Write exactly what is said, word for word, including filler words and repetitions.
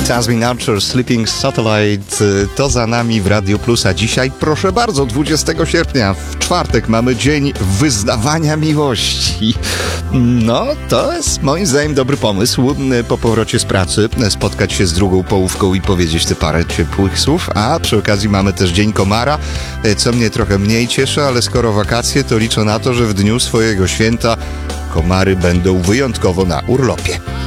Jasmine Archer, Sleeping Satellite, to za nami w Radio Plus, a dzisiaj, proszę bardzo, dwudziestego sierpnia, w czwartek mamy dzień wyznawania miłości. No, to jest moim zdaniem dobry pomysł, po powrocie z pracy spotkać się z drugą połówką i powiedzieć te parę ciepłych słów, a przy okazji mamy też Dzień Komara, co mnie trochę mniej cieszy, ale skoro wakacje, to liczę na to, że w dniu swojego święta komary będą wyjątkowo na urlopie.